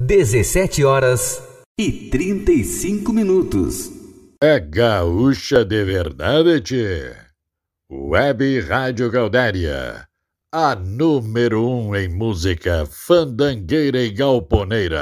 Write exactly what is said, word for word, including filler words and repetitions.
dezessete horas e trinta e cinco minutos. É gaúcha de verdade, tchê. Web Rádio Gaudéria, a número um em música fandangueira e galponeira.